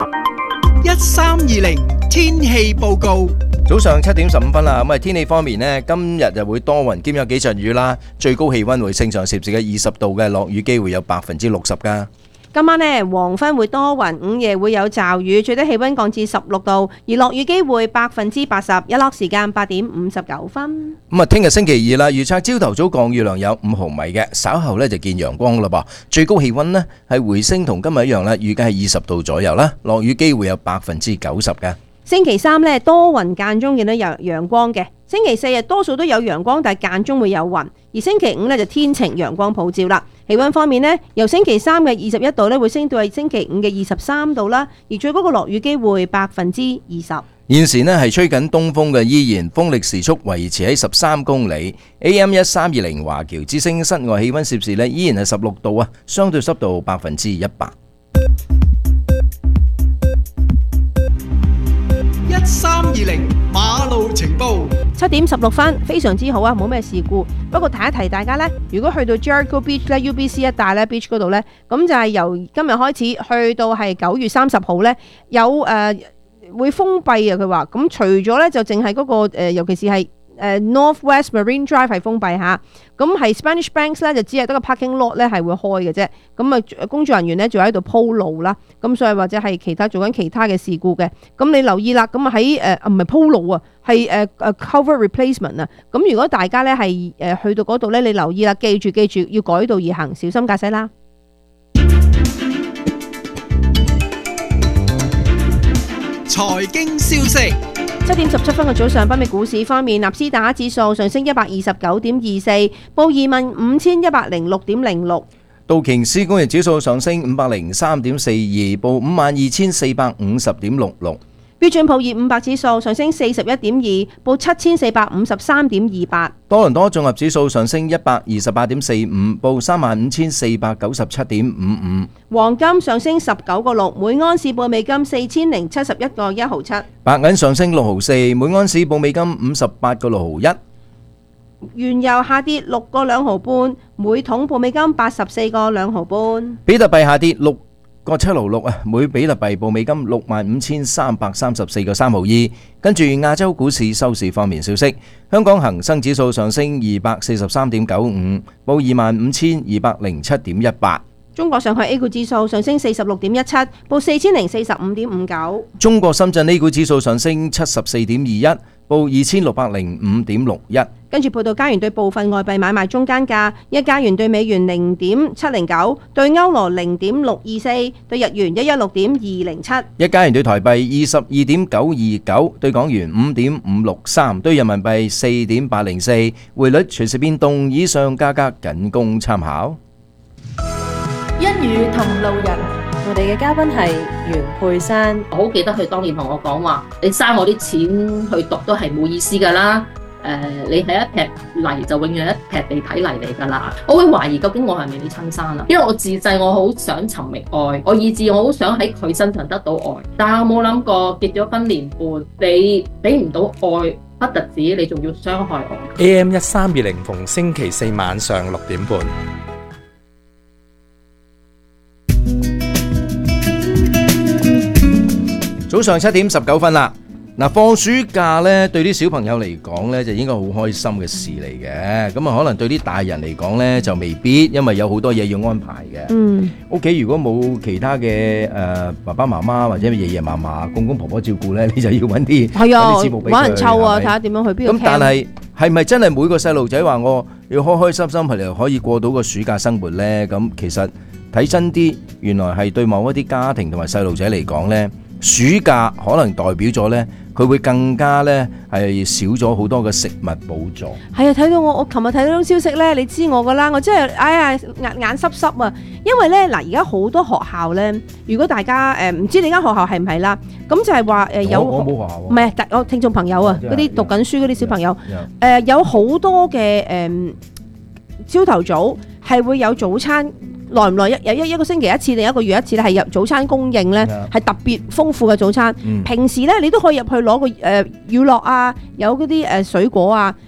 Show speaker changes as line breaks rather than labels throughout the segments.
1320天氣報告。
早上7點15分啦，咁天氣方面呢，今日就會多雲兼有幾陣雨啦，最高氣溫會升上攝氏嘅20度嘅，落雨機會有60%噶。
今晚呢，黃昏會多雲，午夜會有驟雨，最低氣溫降至16度，而落雨機會80%，日落時間8點59分。
聽日星期二啦，預測朝頭早降雨量有5毫米嘅，稍後呢就見陽光啦噃，最高氣溫呢係回升同今日一樣啦，預計係20度左右啦，落雨機會有90%嘅。
星期三呢，多雲間中見到有陽光嘅，星期四日多數都有陽光，但係間中會有雲，而星期五呢就天晴陽光普照啦。氣溫方面呢，由星期三嘅21度呢會升到係星期五嘅23度啦，而最高嘅落雨機會20%。
現時呢係吹緊東風嘅，依然風力時速維持喺13公里。AM1320華僑之聲室外氣溫攝氏呢依然係16度啊，相對濕度100%。
1320馬路情報。
7點16分，非常之好啊，冇咩事故。不過提一提大家呢，如果去到 Jericho Beach 咧、UBC 一帶咧、Beach 嗰度呢，咁就係由今日開始去到係9月30號呢，有會封閉啊。佢話咁除咗呢，就淨係嗰個尤其是係Northwest Marine Drive 係封閉下，咁係 Spanish Banks 咧就只係得個 parking lot 咧係會開嘅啫。咁啊工作人員咧就喺度鋪路啦，咁所以或者係做緊其他嘅事故嘅。咁你留意啦，咁喺唔係鋪路啊，係cover replacement 啊。咁如果大家咧係去到嗰度咧，你留意啦，記住要改道而行，小心駕駛啦。
財經消息。
7點17分嘅早上，北美股市方面，納斯達克指數上升129.24，報25,106.06。
道瓊斯工業指數上升503.42，報52,450.66。
標準普爾500指數上升41.2，報7,453.28。
多倫多綜合指數上升128.45，報35,497.55。
黃金上升19.6，每安士報美金4,071.1毫7。
白銀上升6毫4，每安士報美金58.6毫1。
原油下跌6.2毫半，每桶報美金84.2毫半。
比特幣下跌6.76啊，每比特幣報美金65,334.3毫2。跟住亞洲股市收市方面消息，香港恒生指數上升243.95，報25,207.18。
中國上海 A 股指數上升46.17，報4,045.59。
中國深圳 A 股指數上升74.21，報2,605.61。
跟住報道加元對部分外幣買賣中間價：一加元對美元0.709，對歐羅0.624，對日元116.207。
一加元對台幣22.929，對港元5.563，對人民幣4.804。匯率隨時變動，以上價格僅供參考。
一語同路人，我哋嘅嘉賓係袁佩珊。
我好記得佢當年同我講話，你嘥我啲錢去讀都係冇意思噶啦。你係一劈泥就永遠一劈地體泥嚟噶啦。我會懷疑究竟我係咪你親生啊？因為我自細我好想尋覓愛，我以至我好想喺佢身上得到愛，但係我冇諗過結咗婚年半，你俾唔到愛，不特止你仲要傷害我。
AM1320逢星期四晚上6點半。
早上7點19分啦。放暑假呢，對啲小朋友嚟講呢，就應該好開心嘅事嚟嘅。咁啊，可能對啲大人嚟講呢，就未必，因為有好多嘢要安排嘅。屋企如果冇其他嘅爸爸媽媽或者爺爺嫲嫲、公公婆婆照顧呢，你就要揾啲節目俾佢，
揾人湊啊，睇下點樣去邊度。
咁但係咪真係每個細路仔話我要開開心心係可以過到個暑假生活呢？咁其實睇真啲，原來係對某一啲家庭同埋細路仔嚟講呢，暑假可能代表咗呢，佢會更加呢係少咗好多嘅食物補助。係
啊，睇到我琴日睇到種消息呢，你知我噶啦，我真係眼濕濕啊！因為呢，嗱，而家好多學校呢，如果大家唔知你間學校係唔係啦，咁就係話有
我冇學校，
唔係我聽眾朋友啊，嗰啲讀緊書嗰啲小朋友，有好多嘅朝頭早係會有早餐。耐唔耐一個星期一次定一個月一次咧，係入早餐供應咧，係特別豐富嘅早餐。平時咧，你都可以入去攞個乳酪啊，有嗰啲水果啊，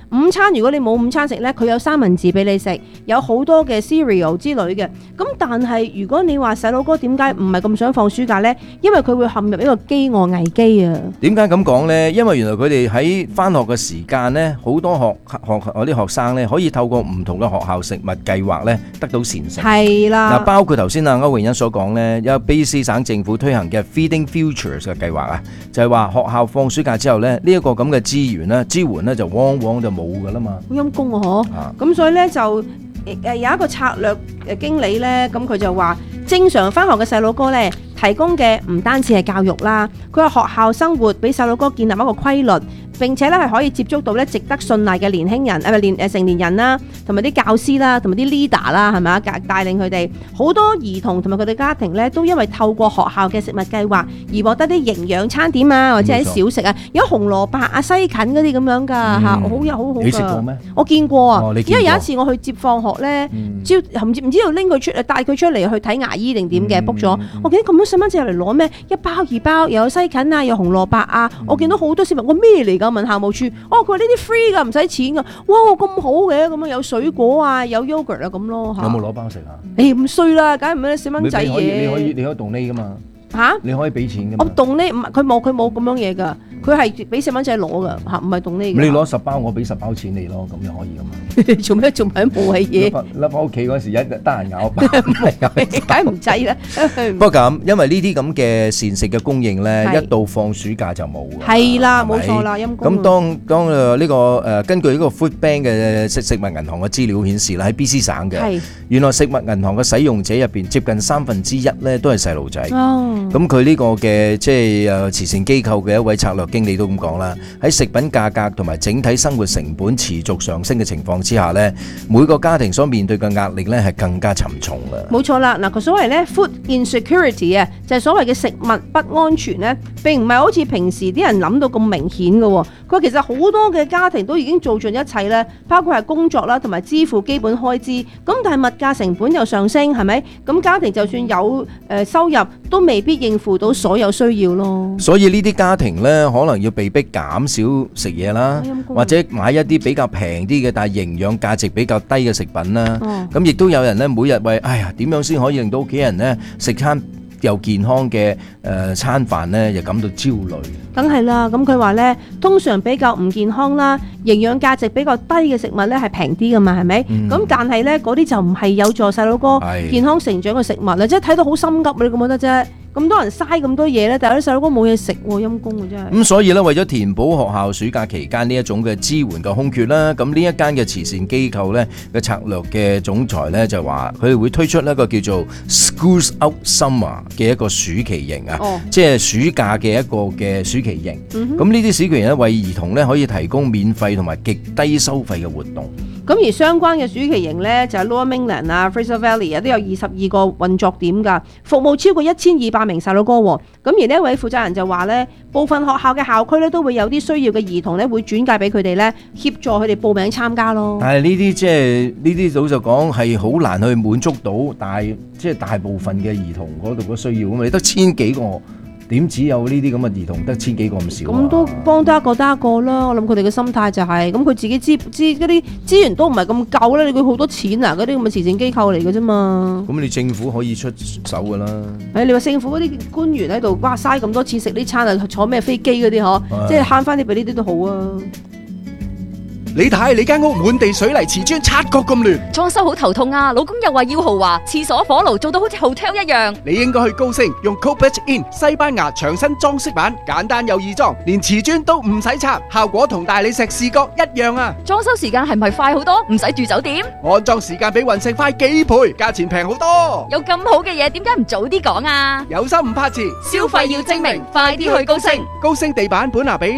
午餐如果你冇午餐食呢，佢有三文治俾你食，有好多嘅 cereal 之類嘅。咁但係如果你話細佬哥點解唔係咁想放暑假呢？因為佢會陷入一個飢餓危機啊！
點解咁講呢？因為原來佢哋喺返學嘅時間呢，好多嗰啲學生呢，可以透過唔同嘅學校食物計劃呢，得到膳食。
係啦，
包括頭先歐榮欣所講呢，有卑詩省政府推行嘅 Feeding Futures 嘅計劃啊，就係話學校放暑假之後呢，呢一個咁嘅資源呢，支援呢，就往往就冇噶啦嘛。
好陰功啊！嗬，咁所以呢，就有一個策略經理呢，咁佢就話正常返學嘅細佬哥呢，提供嘅唔單止係教育啦，佢話學校生活俾細佬哥建立一個規律，並且咧係可以接觸到咧值得信賴嘅年輕人成年人啦，同埋啲教師啦，同埋啲 leader 啦，係咪啊？帶領佢哋好多兒童同埋佢哋家庭咧，都因為透過學校嘅食物計劃而獲得啲營養餐點啊，或者係小食啊，有紅蘿蔔啊、西芹嗰啲咁樣㗎嚇，好㗎。
你食過咩？
我見過啊，因為有一次我去接放學咧，唔知道拎佢出帶佢出嚟去睇牙醫定點嘅 book 咗，我見到咁多細蚊仔入嚟攞咩一包二包，又有西芹啊，有紅蘿蔔啊，我見到好多小朋友，我咩嚟㗎？問校務處，佢話呢啲 free 㗎，唔使錢㗎，哇咁好嘅，咁樣有水果啊，有 yogurt 啊咁咯嚇。
有冇攞包食啊？
唔衰啦，梗係唔係細蚊仔嘢。
你可以動呢㗎嘛？
嚇！
你可以俾錢㗎嘛？
我動呢唔係佢冇咁樣嘢㗎，佢係俾細蚊仔攞㗎嚇，唔係動呢㗎。
你攞10包，我俾10包錢你咯，咁樣可以㗎嘛？
做咩仲係冇係嘢？
甩翻屋企嗰時一得閒咬包，
梗唔制啦。
不過咁，因為呢啲咁嘅膳食嘅供應咧，一到放暑假就冇㗎。
係啦，冇錯啦，陰公。
咁當呢個根據呢個 Food Bank 嘅食物銀行嘅資料顯示啦，喺 BC 省嘅，原來食物銀行嘅使用者入邊接近1/3咧都係細路仔。咁佢呢個嘅即係慈善機構嘅一位策略經理都咁講啦，喺食品價格同埋整體生活成本持續上升嘅情況之下呢，每個家庭所面對嘅壓力呢係更加沉重啦。
冇錯啦，嗱，佢所謂呢 food insecurity 啊，就係所謂嘅食物不安全呢，並唔係好似平時啲人諗到咁明顯嘅。佢其實好多嘅家庭都已經做盡一切咧，包括係工作啦，同埋支付基本開支。咁但係物價成本又上升，係咪？咁家庭就算有收入，都未必應付到所有需要咯。
所以呢啲家庭呢，可能要被逼減少食嘢啦，或者買一啲比較平啲嘅，但係營養價值比較低嘅食品啦。咁亦都有人呢，每日為點樣先可以令到屋企人呢食餐又健康嘅餐飯呢，又感到焦慮。
梗係啦，咁佢話呢，通常比較唔健康啦，營養價值比較低嘅食物呢係平啲噶嘛，係咪？咁但係呢，嗰啲就唔係有助細佬哥健康成長嘅食物啦，即係睇到好心急，你覺得啫？咁多人嘥咁多嘢咧，但係啲細佬哥冇嘢食喎，陰公啊真係。咁
所以咧，為咗填補學校暑假期間呢一種嘅支援嘅空缺啦，咁呢一間嘅慈善機構咧嘅策略嘅總裁咧就話，佢哋會推出一個叫做 Schools Out Summer 嘅一個暑期營啊，即係暑假嘅一個嘅暑期營。咁呢啲暑期營咧為兒童咧可以提供免費同埋極低收費嘅活動。
咁而相關嘅暑期營呢，就係 Lower Mainland 啊、Fraser Valley 啊，都有22個運作點㗎，服務超過1200名細佬哥喎。咁而呢一位負責人就話呢，部分學校嘅校區呢，都會有啲需要嘅兒童呢，會轉介俾佢哋呢，協助佢哋報名參加咯。
但係呢啲即係呢啲老實講係好難去滿足到大部分嘅兒童嗰度嘅需要㗎嘛，你得1000幾個。點只有呢啲咁嘅兒童得1000幾個咁少？咁
都幫得一個啦。我諗佢哋嘅心態就係咁，佢自己知嗰啲資源都唔係咁夠咧。你佢好多錢啊，嗰啲咁嘅慈善機構嚟嘅啫嘛。
咁你政府可以出手噶啦。
你話政府嗰啲官員喺度，哇嘥咁多錢食呢餐啊，坐咩飛機嗰啲嗬，即係慳翻啲俾呢啲都好啊。
你睇你間屋滿地水泥瓷磚，察覺咁亂，
裝修好頭痛啊！老公又話要豪華，廁所火爐做到好似 hotel 一樣。
你應該去高升用 Copet In 西班牙牆身裝飾板，簡單又易裝，連瓷磚都唔使拆，效果同大理石視覺一樣啊！
裝修時間係咪快好多？唔使住酒店？
安裝時間比雲石快幾倍，價錢平好多。
有咁好嘅嘢，點解唔早啲講啊？
有心唔怕遲，
消費要精明，快啲去高升。
高升地板本拿比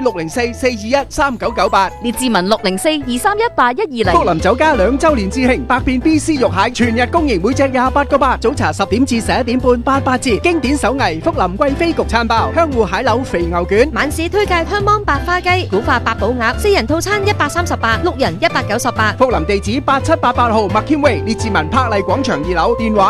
604-421-3998，
列治文604-231-8120。
福林酒家2周年致慶，百變 BC 肉蟹全日供應，每隻28個8，早茶10點至11點半88折，經典手藝福林貴妃焗餐包，香芋蟹柳肥牛卷，
晚市推介香芒白花雞、古法八寶鴨，4人套餐138，六人198。
福林地址8788號麥謙威，列治文柏麗廣場2樓，電話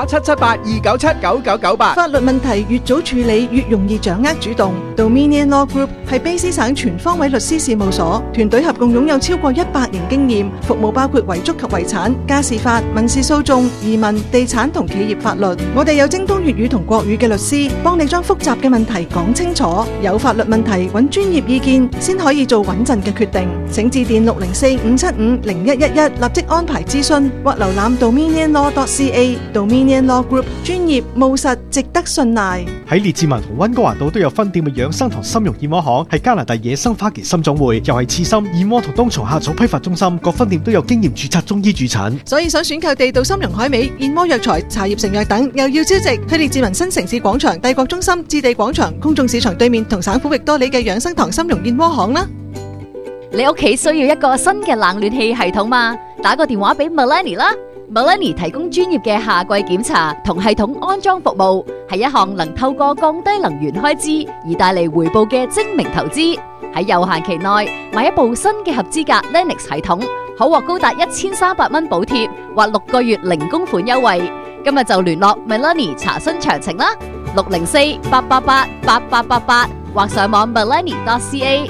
778-297-9998。
法律問題越早處理越容易掌握主動。Dominion Law Group 係卑詩省全方位律師事務所，團隊合共擁有超過100 100年經驗，服務包括遺囑及遺產、家事法、民事訴訟、移民、地產同企業法律。我哋有精通粵語同國語嘅律師，幫你將複雜嘅問題講清楚。有法律問題揾專業意見，先可以做穩陣嘅決定。請致電604-575-0111，立即安排諮詢，或瀏覽 dominionlaw.ca。 Dominion Law Group 專業務實，值得信賴。
喺列治文同溫哥華道都有分店嘅養生堂參茸燕窩行，係加拿大野生花旗參總會，又係刺參燕窩同冬蟲夏草批發中心，各分店都有經驗註冊中醫駐診。
所以想選購地道參茸海味、燕窩藥材、茶葉成藥等，又要超值。去列治文新城市廣場、帝國中心、置地廣場、公眾市場對面同省府域多里嘅養生堂參茸燕窩行啦。
你屋企需要一個新嘅冷暖氣系統嘛？打個電話俾 Melanie 啦。Melanie 提供專業嘅夏季檢查同系統安裝服務，係一項能透過降低能源開支而帶嚟回報嘅精明投資。喺有限期內買一部新嘅合資格 Lennox 系統，可獲高達1300蚊補貼或6個月零供款優惠。今日就聯絡 Melanie 查詢詳情啦，604-888-8888或上網 melanie.ca。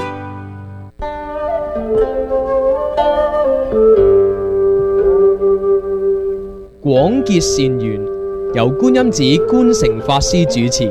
廣結善緣，由觀音寺觀誠法師主持。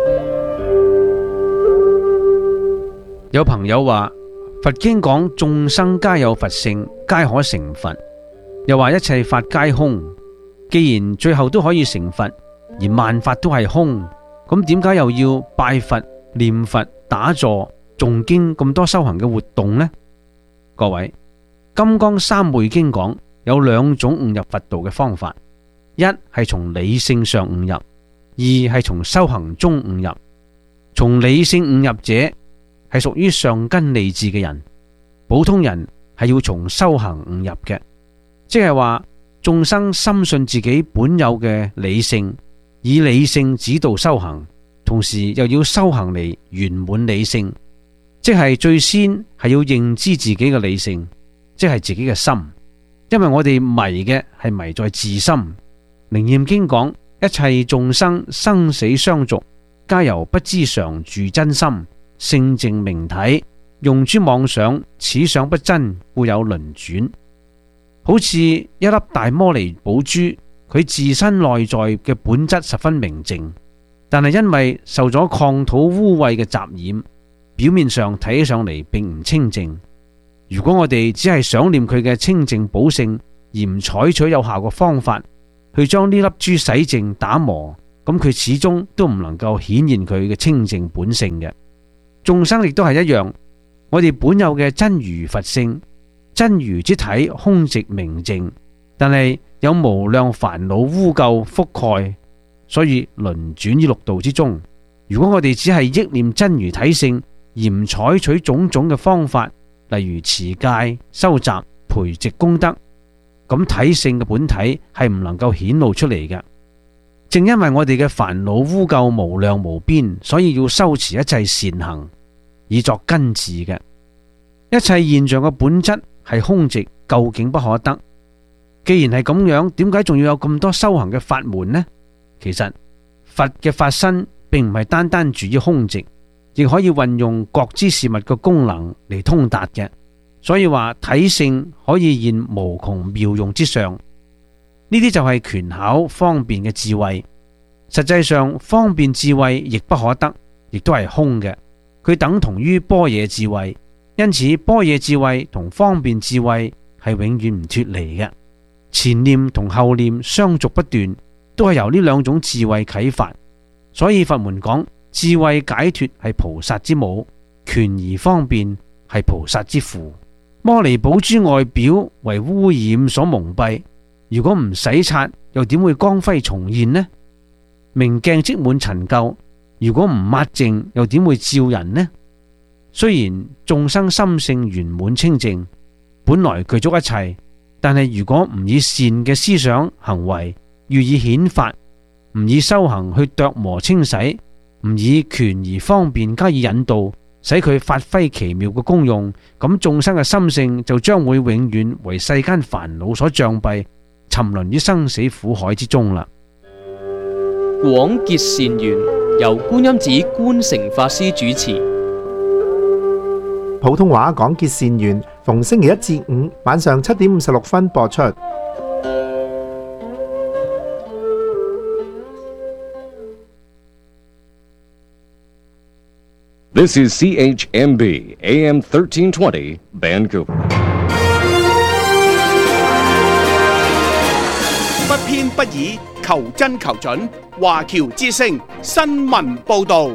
有朋友話佛經講眾生皆有佛性，皆可成佛，又話一切法皆空。既然最後都可以成佛，而萬法都係空，咁點解又要拜佛、念佛、打坐、誦經咁多修行嘅活動呢？各位，金剛三昧經講有兩種悟入佛道嘅方法，一係從理性上悟入，二係從修行中悟入。從理性悟入者係屬於上根利智嘅人，普通人係要從修行悟入嘅，即係話眾生深信自己本有嘅理性，以理性指導修行，同時又要修行嚟圓滿理性，即係最先係要認知自己嘅理性，即係自己嘅心。因為我哋迷嘅係迷在自心。靈驗經講，一切眾生生死相續，皆由不知常住真心，性淨明體，用諸妄想，此想不真，故有輪轉。好似一粒大摩尼寶珠，佢自身內在嘅本質十分明淨，但係因為受咗礦土污穢嘅雜染，表面上睇起上嚟並唔清淨。如果我哋只係想念佢嘅清淨寶性，而唔採取有效嘅方法去將呢粒珠洗淨打磨，咁佢始終都唔能夠顯現佢嘅清淨本性嘅。眾生亦都係一樣，我哋本有嘅真如佛性，真如之體空寂明淨，但係有無量煩惱污垢覆蓋，所以輪轉於六道之中。如果我哋只係憶念真如體性，而唔採取種種嘅方法，例如持戒、修習、培植功德，咁體性嘅本體係唔能夠顯露出嚟嘅。正因為我哋嘅煩惱污垢無量無邊，所以要修持一切善行，以作根治嘅。一切現象嘅本質係空寂，究竟不可得。既然係咁樣，點解仲要有咁多修行嘅法門呢？其實佛嘅法身並唔係單單住於空寂，亦可以運用各之事物嘅功能嚟通達嘅。所以話體性可以現無窮妙用之上，呢啲就係權巧方便嘅智慧。實際上方便智慧亦不可得，亦都係空嘅，佢等同於般若智慧。因此般若智慧同方便智慧係永遠唔脫離嘅，前念同後念相續不斷，都係由呢兩種智慧啟發。所以佛門講智慧解脫係菩薩之母，權而方便係菩薩之父。摩尼寶珠外表為污染所蒙蔽，如果唔洗刷，又點會光輝重現呢？明鏡積滿塵垢，如果唔抹淨，又點會照人呢？雖然眾生心性圓滿清淨，本來具足一切，但係如果唔以善嘅思想行為予以顯發，唔以修行去琢磨清洗，唔以權而方便加以引導，使佢發揮奇妙嘅功用，咁眾生嘅心性就將會永遠為世間煩惱所障蔽，沉淪於生死苦海之中啦。
廣結善緣，由觀音寺觀誠法師主持。
普通話廣結善緣， 逢星期一至五晚上7點56分播出。
This is CHMB AM 1320 Vancouver。
不偏不倚，求真求準。華僑之聲新聞報導。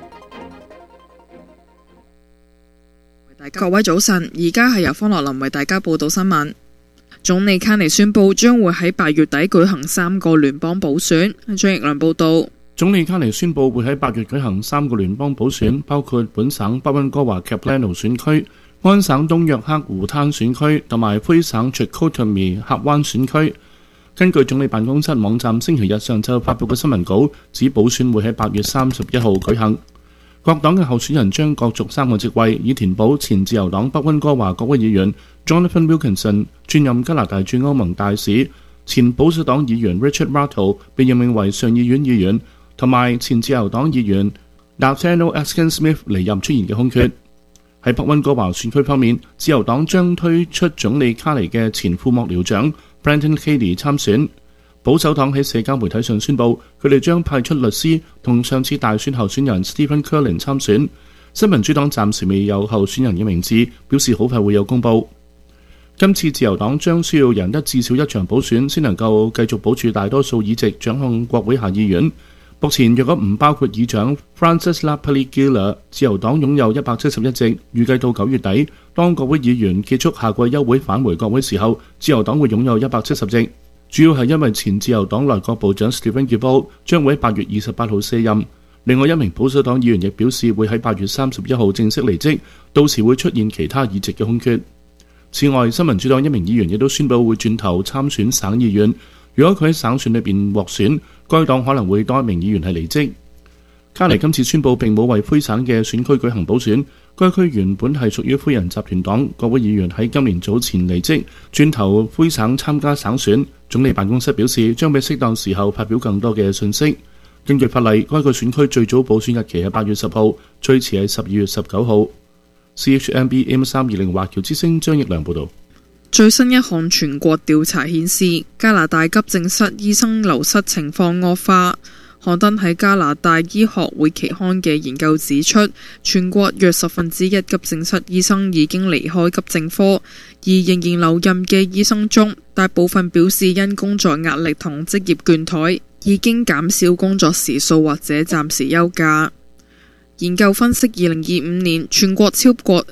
各位早晨，而家係由方樂林為大家報道新聞。總理卡尼宣布將會喺8月底舉行3個聯邦補選。張奕良報道。
總理卡尼宣布會喺8月舉行3個聯邦補選，包括本省北溫哥華 Capilano 選區、安省東約克湖灘選區同埋魁省 Chicoutimi 峽灣選區。根據總理辦公室網站星期日上晝發布嘅新聞稿，指補選會喺8月31號舉行。各黨嘅候選人將角逐3個職位，以填補前自由黨北溫哥華國會議員 Jonathan Wilkinson 轉任加拿大駐歐盟大使，前保守黨議員 Richard Martel 被任命為上議院議員，同埋前自由黨議員 Nathaniel Askin-Smith 離任出現嘅空缺。喺北溫哥華選區方面，自由黨將推出總理卡尼嘅前副幕僚長 Brendan Cady 參選。保守黨喺社交媒體上宣布，佢哋將派出律師同上次大選候選人 Stephen Curlin 參選。新民主黨暫時未有候選人嘅名字，表示好快會有公佈。今次自由黨將需要贏得至少1場補選，先能夠繼續保住大多數議席，掌控國會下議院。目前若果唔包括議長 Francis LaPalisse-Giller， 自由黨擁有171席，預計到9月底，當國會議員結束夏季休會返回國會時候，自由黨會擁有170席。主要係因為前自由黨內閣部長 Stephen Guilbeault 將會喺8月28號卸任。另外一名保守黨議員亦表示會喺8月31號正式離職，到時會出現其他議席嘅空缺。此外，新民主黨一名議員亦都宣布會轉頭參選省議員。如果佢喺省選裏邊獲選，該黨可能會多一名議員係離職。卡尼今次宣布並冇為魁省嘅選區舉行補選，該區原本係屬於魁人集團黨，國會議員喺今年早前離職，轉投魁省參加省選。總理辦公室表示將喺適當時候發表更多嘅信息。根據法例，該個選區最早補選日期係8月10號，最遲係12月19號。CHMB AM320 華僑之聲張奕良報導。
最新一項全國調查顯示，加拿大急症室醫生流失情況惡化。刊登喺加拿大醫學會期刊嘅研究指出，全國約1/10急症室醫生已經離開急症科，而仍然留任嘅醫生中，大部分表示因工作壓力同職業倦怠，已經減少工作時數或者暫時休假。研究分析2025年全國超過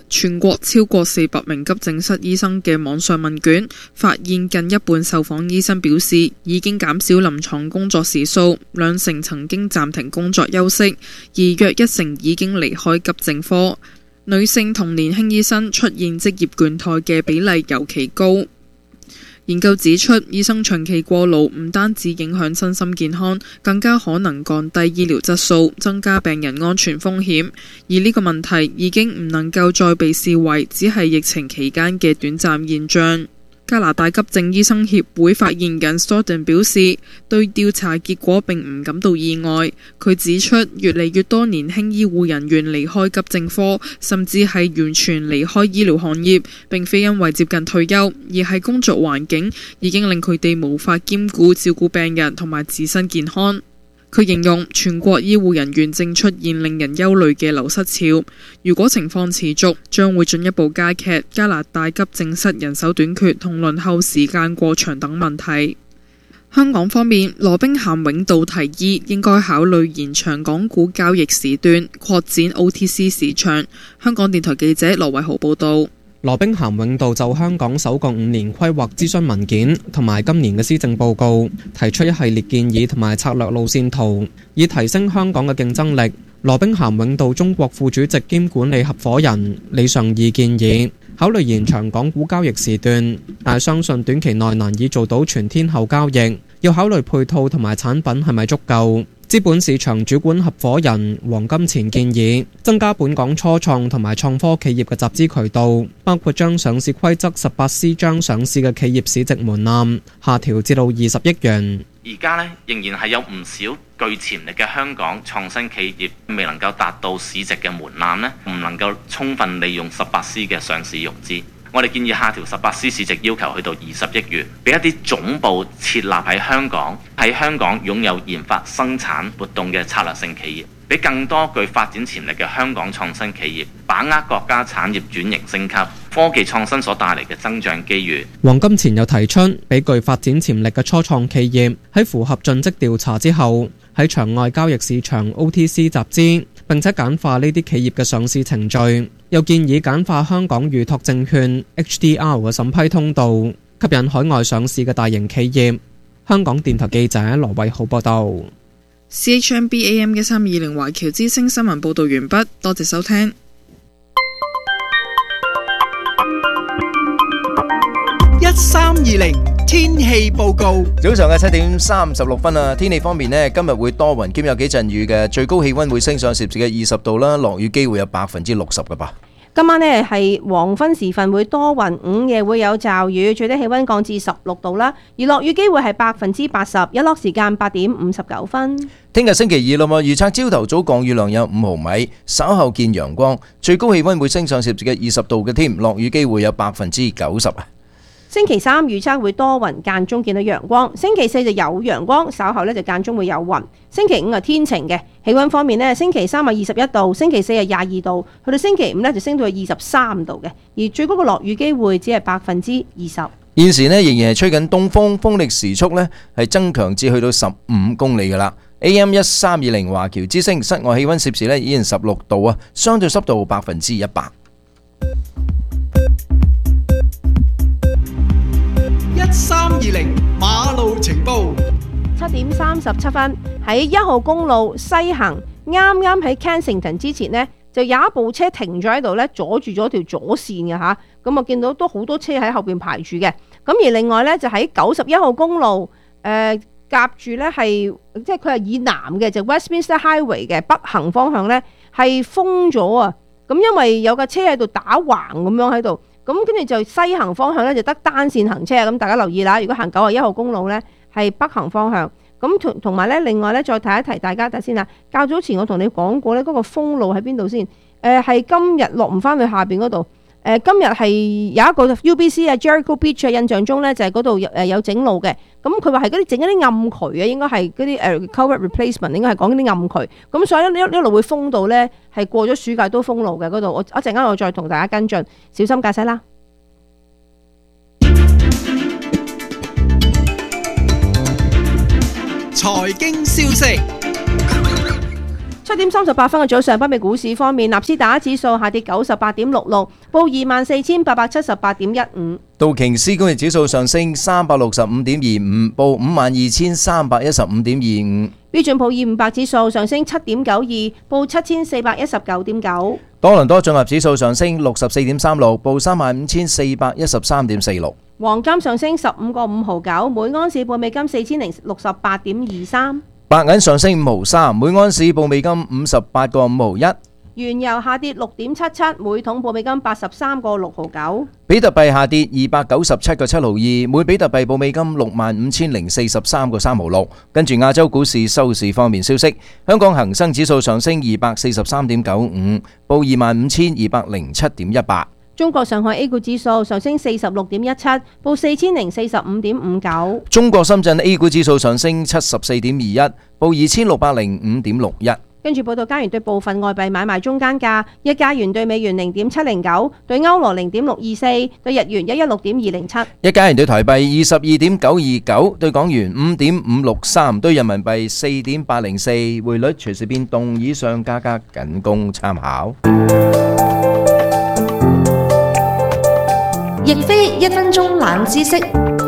400名急症室醫生嘅網上問卷，發現近一半受訪醫生表示已經減少臨床工作時數，2成曾經暫停工作休息，而約1成已經離開急症科。女性同年輕醫生出現職業倦怠嘅比例尤其高。研究指出，醫生長期過勞唔單止影響身心健康，更加可能降低醫療質素，增加病人安全風險。而呢個問題已經唔能夠再被視為只係疫情期間嘅短暫現象。加拿大急症醫生協會發言人 Storden 表示，對調查結果並唔感到意外。佢指出，越嚟越多年輕醫護人員離開急症科，甚至係完全離開醫療行業，並非因為接近退休，而係工作環境已經令佢哋無法兼顧照顧病人同埋自身健康。佢形容全國醫護人員正出現令人憂慮嘅流失潮，如果情況持續，將會進一步加劇加拿大急症室人手短缺同輪候時間過長等問題。香港方面，羅兵咸永道提議應該考慮延長港股交易時段，擴展 OTC 市場。香港電台記者羅偉豪報導。
羅兵咸永道就香港首個5年規劃諮詢文件同埋今年嘅施政報告提出一系列建議同埋策略路線圖，以提升香港嘅競爭力。羅兵咸永道中國副主席兼管理合夥人李尚義建議考慮延長港股交易時段，但係相信短期內難以做到全天候交易，要考慮配套同埋產品係咪足夠。資本市場主管合夥人黃金錢建議增加本港初創同埋創科企業嘅集資渠道，包括將上市規則18C章上市嘅企業市值門檻下調至到20億元。
而家仍然係有唔少具潛力嘅香港創新企業未能夠達到市值嘅門檻，唔能夠充分利用18C嘅上市融資。 我哋建議下調 18C 市值要求去到20億元，俾一啲總部設立喺香港擁有研發生產活動嘅策略性企業，俾更多具發展潛力嘅香港創新企業把握國家產業轉型升級、科技創新所帶嚟嘅增長機遇。
黃金錢又提出，俾具發展潛力嘅初創企業喺符合盡職調查之後，喺場外交易市場 OTC 集資，並且簡化呢啲企業嘅上市程序。又建議簡化香港預託證券 HDR 嘅審批通道，吸引海外上市嘅大型企業。香港電台記者羅偉浩報道。
CHMB AM 1320華僑之聲新聞報道完畢，多謝收聽。
1320天氣報告。
早上嘅7:36分啊！天氣方面呢，今日會多雲兼有幾陣雨嘅，最高氣溫會升上攝氏嘅20度啦，落雨機會有60%嘅吧。
今晚呢係黃昏時分會多雲，午夜會有驟雨，最低氣溫降至16度啦，而落雨機會係80%，日落時間8:59分。
聽日星期二啦嘛，預測朝頭早降雨量有5毫米，稍後見陽光，最高氣溫會升上攝氏嘅20度嘅添，落雨機會有90%啊。
星期三預測會多雲，間中見到陽光。星期四就有陽光，稍後咧就間中會有雲。星期五係天晴嘅。氣溫方面呢，星期三係21度，星期四係22度，去到星期五呢就升到去23度嘅。而最高嘅落雨機會只係20%。
現時呢仍然係吹緊東風，風力時速呢係增強至去到15公里噶啦。AM 1320華僑之聲，室外氣溫攝氏呢已經16度啊，相對濕度100%。
1320馬路情報。
7:37分喺1號公路西行，啱啱喺 Kensington 之前呢，就有一部車停咗喺度呢，阻住咗條左線嘅吓。咁我見到都好多車喺後邊排住嘅。咁而另外呢，就喺91號公路夾住呢係即係佢係以南嘅，就 Westminster Highway 嘅北行方向呢，係封咗啊。咁因為有架車喺度打橫咁樣喺度。咁跟住就西行方向咧就得單線行車，咁大家留意啦。如果行91號公路咧係北行方向，咁同埋咧另外咧再提一提大家睇先啦。較早前我同你講過咧，嗰個封路喺邊度先？係今日落唔翻去下邊嗰度。今日係有一個 UBC 啊 Jericho Beach 印象中咧就係嗰度有整路嘅。咁佢話係嗰啲整一啲暗渠啊，應該係嗰啲culvert replacement， 應該係講嗰啲暗渠。咁所以一路會封到咧係過咗暑假都封路嘅嗰度。我一陣間我再同大家跟進，小心駕駛啦。
財經消息。
7:38分嘅早上，北美股市方面，納斯達克指數下跌98.66，報24,878.15。
道瓊斯工業指數上升365.25，報52,315.25。
標準普爾500指數上升7.92，報7,419.9。
多倫多綜合指數上升64.36，報35,413.46。
黃金上升15個5毫9，每安士報美金4,068.23。
白銀上升5毫3，每安士報美金58個5毫1。
原油下跌6.77，每桶報美金83個6毫9。
比特幣下跌297個7毫2，每比特幣報美金65,043個3毫6。跟住亞洲股市收市方面消息，香港恒生指數上升243.95，報25,207.18。
中國上海 A 股指數上升46.17，報4,045.59。
中國深圳 A 股指數上升74.21，報2,605.61。
跟住報道加元對部分外幣買賣中間價：一加元對美元0.709，對歐羅0.624，對日元116.207。
一加元對台幣22.929，對港元5.563，對人民幣4.804。匯率隨時變動，以上價格僅供參考。
亦非1分鐘冷知識。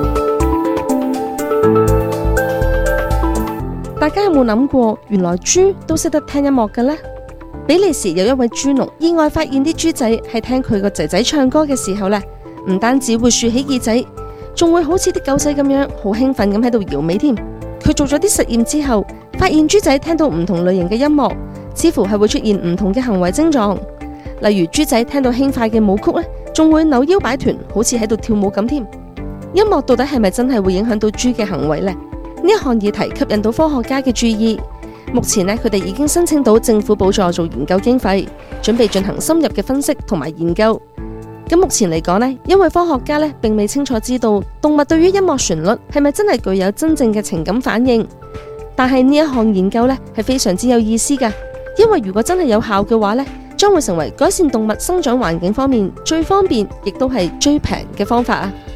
大家有冇諗過，原來豬都識得聽音樂嘅呢？比利時有一位豬農意外發現啲豬仔係聽佢個仔仔唱歌嘅時候呢，唔單止會豎起耳仔，仲會好似啲狗仔咁樣好興奮咁喺度搖尾添。佢做咗啲實驗之後，發現豬仔聽到唔同類型嘅音樂，似乎係會出現唔同嘅行為症狀。例如豬仔聽到輕快嘅舞曲呢，仲會扭腰擺臀，好似喺度跳舞咁添。音樂到底係咪真係會影響到豬嘅行為呢？呢一項議題吸引到科學家嘅注意。目前佢哋已經申請到政府補助做研究經費，準備進行深入嘅分析同埋研究。 咁目前嚟講呢，因為科學家呢並未清楚知道動物對於音樂旋律係咪真係具有真正嘅情感反應，但係呢一項研究呢係非常之有意思㗎，因為如果真係有效嘅話呢，將會成為改善動物生長環境方面最方便亦都係最平嘅方法啊！